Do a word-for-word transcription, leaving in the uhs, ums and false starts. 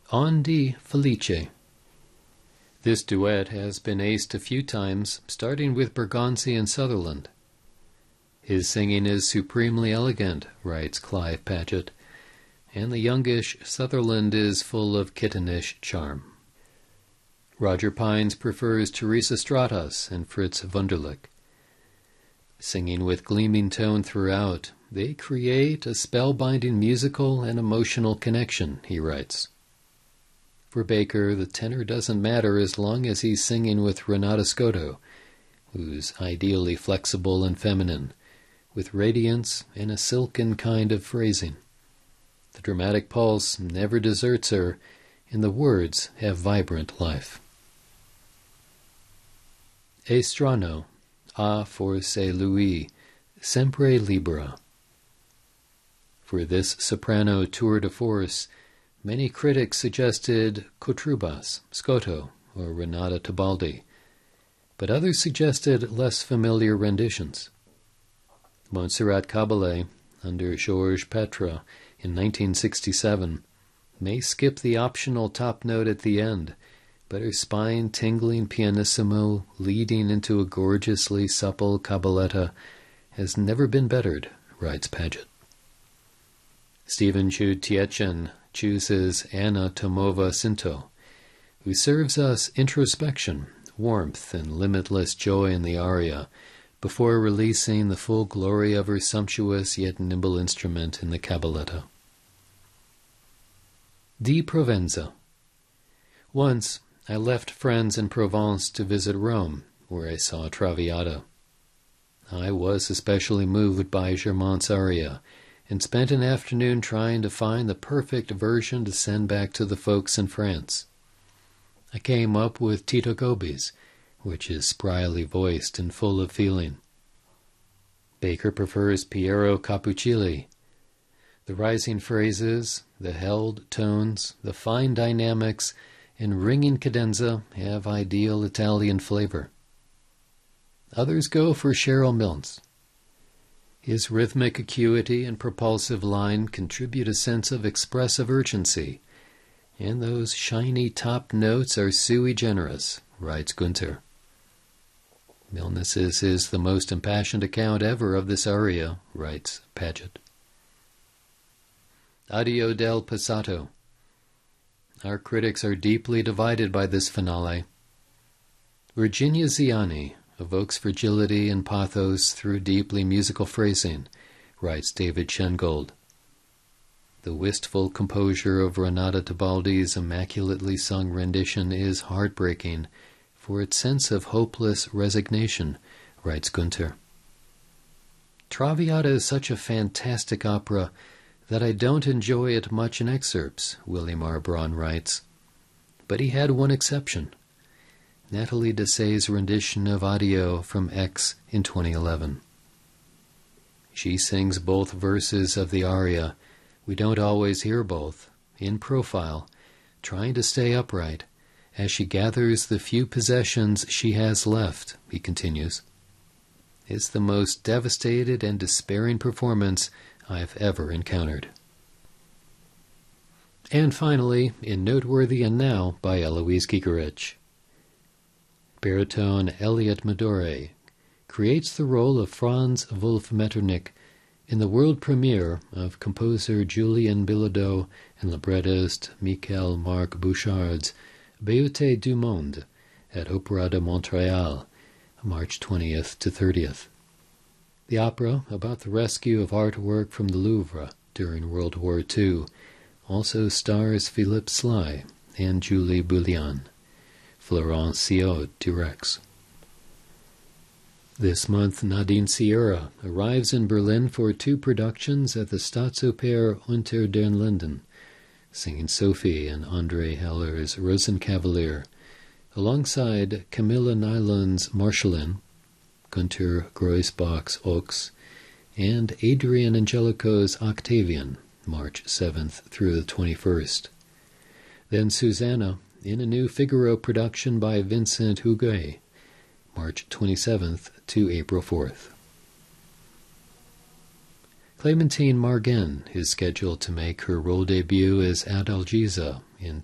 On di Felice. This duet has been aced a few times, starting with Bergonzi and Sutherland. His singing is supremely elegant, writes Clive Paget, and the youngish Sutherland is full of kittenish charm. Roger Pines prefers Teresa Stratas and Fritz Wunderlich. Singing with gleaming tone throughout, they create a spellbinding musical and emotional connection, he writes. For Baker, the tenor doesn't matter as long as he's singing with Renata Scotto, who's ideally flexible and feminine, with radiance and a silken kind of phrasing. The dramatic pulse never deserts her, and the words have vibrant life. E strano, a forse lui, sempre libera. For this soprano tour de force, many critics suggested Kotrubas, Scotto, or Renata Tebaldi, but others suggested less familiar renditions. Montserrat Caballé, under Georges Petre in nineteen sixty-seven, may skip the optional top note at the end, but her spine-tingling pianissimo leading into a gorgeously supple cabaletta has never been bettered, writes Paget. Stephen Chu Tietjen chooses Anna Tomova Sinto, who serves us introspection, warmth, and limitless joy in the aria, before releasing the full glory of her sumptuous yet nimble instrument in the cabaletta. Di Provenza. Once, I left friends in Provence to visit Rome, where I saw Traviata. I was especially moved by Germant's aria, and spent an afternoon trying to find the perfect version to send back to the folks in France. I came up with Tito Gobi's, which is spryly voiced and full of feeling. Baker prefers Piero Capuccilli. The rising phrases, the held tones, the fine dynamics, and ringing cadenza have ideal Italian flavor. Others go for Cheryl Milnes. His rhythmic acuity and propulsive line contribute a sense of expressive urgency, and those shiny top notes are sui generis, writes Gunther. Milnes's is the most impassioned account ever of this aria, writes Paget. Addio del Passato. Our critics are deeply divided by this finale. Virginia Ziani evokes fragility and pathos through deeply musical phrasing, writes David Shengold. The wistful composure of Renata Tebaldi's immaculately sung rendition is heartbreaking for its sense of hopeless resignation, writes Gunther. Traviata is such a fantastic opera that I don't enjoy it much in excerpts, William Braun writes. But he had one exception, Nathalie Dessay's rendition of Addio from X in twenty eleven. She sings both verses of the aria. We don't always hear both, in profile, trying to stay upright, as she gathers the few possessions she has left, he continues. It's the most devastated and despairing performance I've ever encountered. And finally, in Noteworthy and Now by Eloise Gigerich. Baritone Elliot Medore creates the role of Franz Wolf Metternich in the world premiere of composer Julien Bilodeau and librettist Michel Marc Bouchard's Beauté du Monde at Opéra de Montréal, March twentieth to thirtieth. The opera, about the rescue of artwork from the Louvre during World War Two, also stars Philippe Sly and Julie Bullion. Florent Siot directs. This month, Nadine Sierra arrives in Berlin for two productions at the Staatsoper Unter den Linden, singing Sophie and André Heller's Rosenkavalier, alongside Camilla Nyland's Marschallin, Günter Groisbach's Ox, and Adrian Angelico's Octavian, March seventh through the twenty-first. Then Susanna, in a new Figaro production by Vincent Huguet, March twenty-seventh to April fourth. Clémentine Marguen is scheduled to make her role debut as Adalgisa in